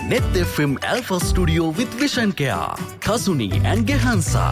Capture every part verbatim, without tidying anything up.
Net F M Alpha Studio with Vision Care, Kasuni and Gehansa.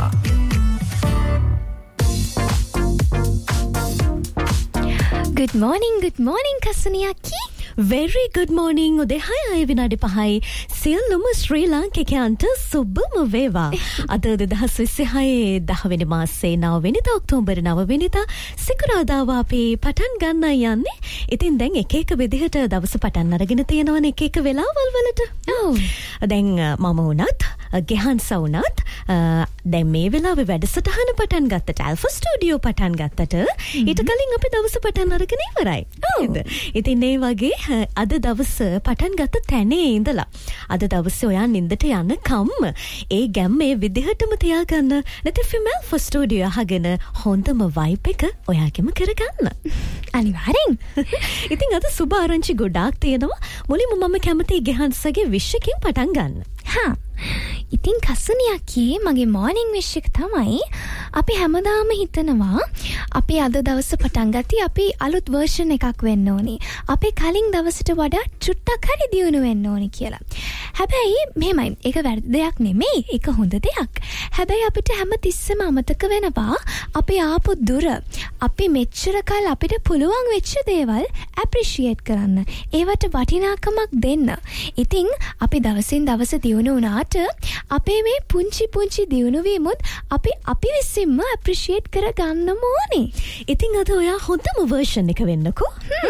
Good morning, good morning Kasuni Aki. Very good morning. උදේ හය අය විනාඩි පහයි සියලුම ශ්‍රී ලාංකිකයන්ට සුබම වේවා. අද දෙදහස් විසිහය දහ වෙනි මාසයේ නව වෙනිදා ඔක්තෝබර් නව වෙනිදා සිකුරාදා අපි පටන් ගන්න යන්නේ. ඉතින් දැන් එක එක විදිහට දවස පටන් අරගෙන තියෙනවනේ එක එක වෙලාවල් වලට. ඔව්. දැන් මම උනත් ගෙහන්සා උනත් දැන් මේ වෙලාවේ වැඩසටහන පටන් ගත්තට ඇල්ෆා ස්ටුඩියෝ පටන් ගත්තට ඊට කලින් අපි දවස පටන් අරගෙන ඉවරයි. නේද? ඉතින් ඒ වගේ අද දවස පටන් ගත්ත තැනේ ඉඳලා අද දවසේ ඔයා නින්දට යනකම් ඒ ගැම් මේ විදිහටම තියාගන්න නැත්නම් ඇල්ෆා ස්ටුඩියෝ අහගෙන හොඳම වයිබ් එක ඔයාගෙම කරගන්න. අනිවාර්යෙන්. ඉතින් අද සුබ ආරංචි ගොඩාක් තියෙනවා. මුලින්ම මම කැමති ගෙහන්සගේ විශ් එකකින් පටන් ගන්න. හා ඉතින් කසුනි අක්කේ මගේ මෝර්නිං විශ් එක තමයි අපි හැමදාම හිතනවා අපි අද දවස පටන් ගත්තී අපි අලුත් වර්ෂන් එකක් වෙන්න ඕනේ. අපි කලින් දවසට වඩා චුට්ටක් හරි දියුණු වෙන්න ඕනේ කියලා. හැබැයි මෙහෙමයි ඒක වැරදි දෙයක් නෙමෙයි. ඒක හොඳ දෙයක්. හැබැයි අපිට හැමතිස්සෙම අමතක වෙනවා අපි ආපු දුර. අපි මෙච්චර කල් අපිට පුළුවන් වෙච්ච දේවල් ඇප්‍රීෂিয়েට් කරන්න. ඒවට වටිනාකමක් දෙන්න. ඉතින් අපි දවසින් දවස දියුණු වුණාට අපේ මේ පුංචි පුංචි දියුණු වීමුත් අපි අපි විසින්ම ඇප්‍රීෂিয়েට් කර ගන්න ඕනේ. ඉතින් අද ඔයා හොඳම වර්ෂන් එක වෙන්නකෝ.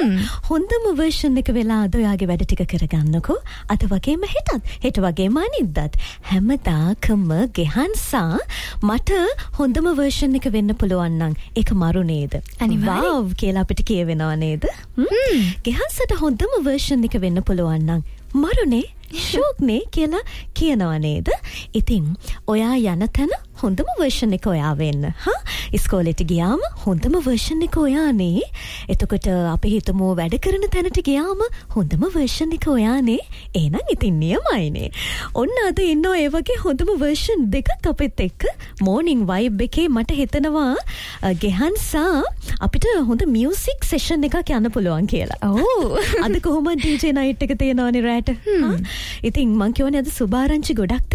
හොඳම වර්ෂන් එක වෙලා අද ඔයාගේ වැඩ ටික කරගන්නකෝ. අද වගේම හෙටත් හෙට වගේම අනිද්දාත් හැමදාකම ගෙහන්සා මට හොඳම වර්ෂන් එක වෙන්න පුළුවන් නම් ඒක මරු නේද? අනිවාර්යෙන්. වව් කියලා අපිට කියවෙනවා නේද? ගෙහන්සට හොඳම වර්ෂන් එක වෙන්න පුළුවන් නම් මරුනේ ෂෝක්නේ කියලා කියනවා නේද? ඉතින් ඔයා යන තැන හොඳම වර්ෂන් එක ඔයා වෙන්න. හා ඉස්කෝලේට ගියාම හොඳම වර්ෂන් එක ඔයානේ. එතකොට අපි හිතමු වැඩ කරන තැනට ගියාම හොඳම වර්ෂන් එක ඔයානේ. එහෙනම් ඉතින් නියමයිනේ. ඔන්න අද ඉන්නෝ ඒ වගේ හොඳම වර්ෂන් දෙකක් අපිත් එක්ක මෝර්නිං වයිබ් එකේ මට හිතෙනවා ගෙහන්සා අපිට හොඳ මියුසික් සෙෂන් එකක් යන්න පුළුවන් කියලා. ඔව්. අද කොහොමද ඩීජේ නයිට් එක තියෙනවනේ රැට. ඉතින් මං කියවනේ අද සුබාරංචි ගොඩක්